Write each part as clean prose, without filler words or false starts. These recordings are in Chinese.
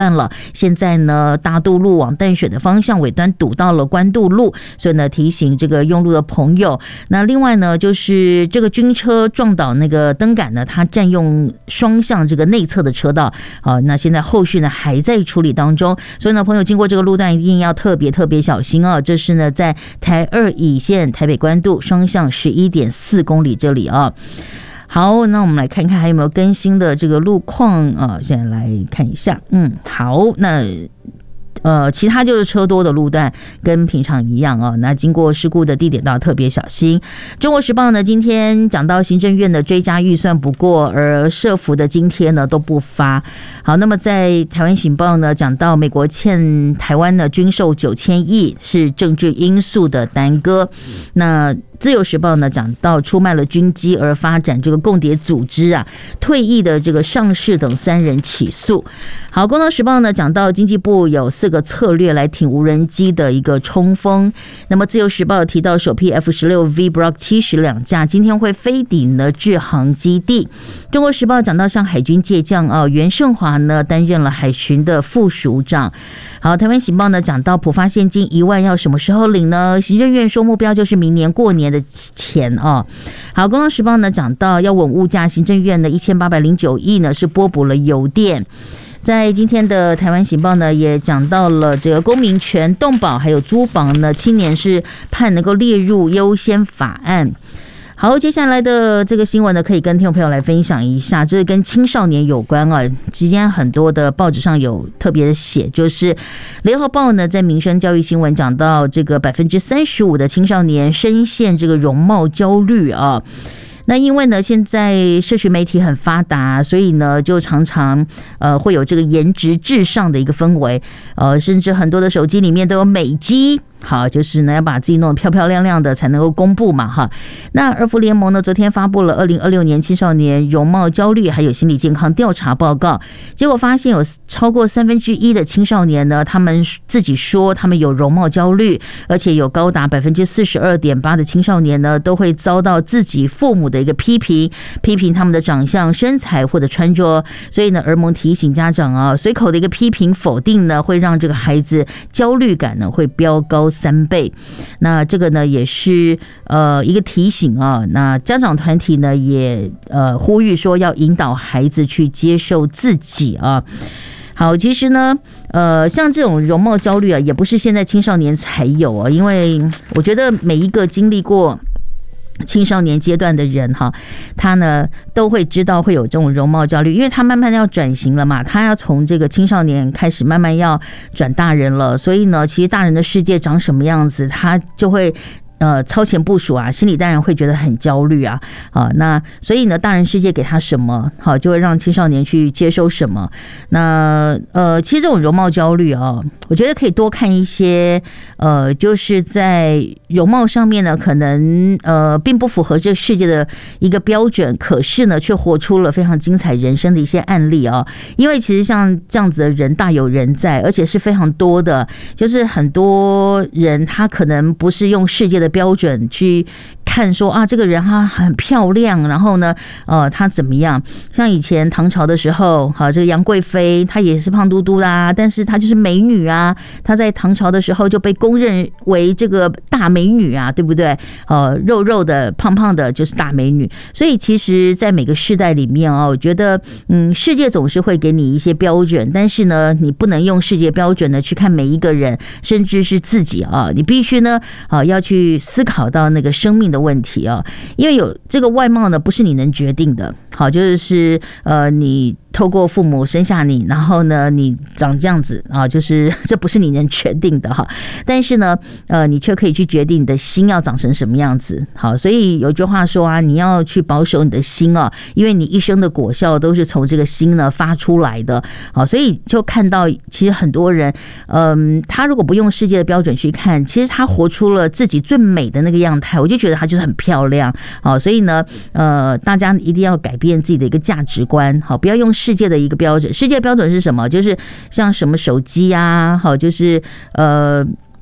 案了。现在呢，大渡路往淡水的方向尾端堵到了关渡路，所以呢，提醒这个用路的朋友。那另外呢，就是这个军车撞倒那个灯杆呢，它占用双向这个内侧的车道那现在后续呢还在处理当中，所以呢，朋友经过这个路段一定要特别小心啊。这是呢，在台2乙线台北关渡双向11.4公里这里啊。好，那我们来看看还有没有更新的这个路况啊，现在来看一下。好，那其他就是车多的路段跟平常一样啊，那经过事故的地点都要特别小心。中国时报呢今天讲到行政院的追加预算不过，而社福的津贴呢都不发。好，那么在台湾醒报呢讲到美国欠台湾的军售9000亿是政治因素的耽搁。那自由时报呢讲到出卖了军机而发展这个共谍组织退役的这个上士等3人起诉。好，工商时报呢讲到经济部有4个策略来挺无人机的一个冲锋。那么自由时报提到首批 F-16V Block 72架今天会飞抵呢制航基地。中国时报讲到向海军借将袁胜华呢担任了海巡的副署长。好，台湾醒报呢讲到普发现金1万要什么时候领呢？行政院说目标就是明年过年的钱好，工商时报呢讲到要稳物价，行政院的1809亿呢是拨补了油电。在今天的台湾醒报呢也讲到了这个公民权、动保还有租房呢青年是盼能够列入优先法案。好，接下来的这个新闻呢，可以跟听众朋友来分享一下，这是跟青少年有关之前很多的报纸上有特别的写，就是联合报呢在民生教育新闻讲到这个35%的青少年深陷这个容貌焦虑那因为呢现在社群媒体很发达，所以呢就常常会有这个颜值至上的一个氛围甚至很多的手机里面都有美肌。好，就是呢要把自己弄得漂漂亮亮的才能够公布嘛那儿福联盟呢昨天发布了2026年青少年容貌焦虑还有心理健康调查报告，结果发现有超过1/3的青少年呢，他们自己说他们有容貌焦虑，而且有高达42.8%的青少年呢都会遭到自己父母的一个批评他们的长相、身材或者穿着。所以呢儿盟提醒家长随口的一个批评否定呢，会让这个孩子焦虑感呢会飙高3倍。那这个呢也是一个提醒那家长团体呢也呼吁说要引导孩子去接受自己好，其实呢像这种容貌焦虑也不是现在青少年才有因为我觉得每一个经历过青少年阶段的人他呢都会知道会有这种容貌焦虑，因为他慢慢要转型了嘛，他要从这个青少年开始慢慢要转大人了，所以呢其实大人的世界长什么样子他就会超前部署心里当然会觉得很焦虑那所以呢大人世界给他什么就会让青少年去接收什么。那其实这种容貌焦虑我觉得可以多看一些就是在容貌上面呢可能并不符合这个世界的一个标准，可是呢却活出了非常精彩人生的一些案例因为其实像这样子的人大有人在，而且是非常多的，就是很多人他可能不是用世界的标准去看说这个人他很漂亮，然后呢他怎么样，像以前唐朝的时候这个杨贵妃她也是胖嘟嘟啦，但是她就是美女她在唐朝的时候就被公认为这个大美女对不对肉肉的胖胖的就是大美女。所以其实在每个世代里面我觉得世界总是会给你一些标准，但是呢你不能用世界标准呢去看每一个人，甚至是自己你必须呢要去思考到那个生命的问题因为有这个外貌呢不是你能决定的。好，就是你透过父母生下你，然后呢你长这样子就是这不是你能决定的但是呢你却可以去决定你的心要长成什么样子。好，所以有句话说你要去保守你的心因为你一生的果效都是从这个心呢发出来的。好，所以就看到其实很多人他如果不用世界的标准去看，其实他活出了自己最美的那个样态，我就觉得他就是很漂亮。好，所以呢大家一定要改变自己的一个价值观。好，不要用世界的一个标准。世界标准是什么？就是像什么手机好，就是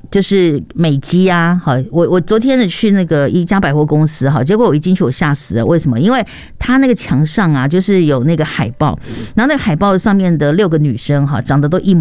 就是美肌啊，好，我昨天去那个一家百货公司哈，结果我一进去我吓死了，为什么？因为他那个墙上啊，就是有那个海报，然后那个海报上面的6个女生哈，长得都一模